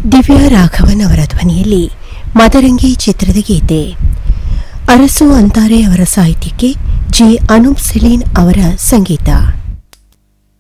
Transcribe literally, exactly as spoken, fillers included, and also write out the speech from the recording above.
ದಿವ್ಯಾ ರಾಘವನ್ ಅವರ ಧ್ವನಿಯಲ್ಲಿ ಮದರಂಗಿ ಚಿತ್ರದ ಗೀತೆ. ಅರಸು ಅಂತಾರೆ ಅವರ ಸಾಹಿತ್ಯಕ್ಕೆ ಜಿ ಅನೂಪ್ ಸಲೀನ್ ಅವರ ಸಂಗೀತ.